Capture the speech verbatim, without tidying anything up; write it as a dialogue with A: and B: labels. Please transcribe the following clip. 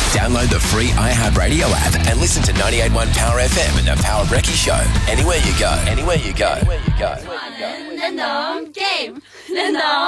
A: Download the free iHeartRadio app and listen to ninety-eight point one Power F M and the Power Brekkie Show. Anywhere you go, anywhere you go, anywhere you go.
B: Random game. Random.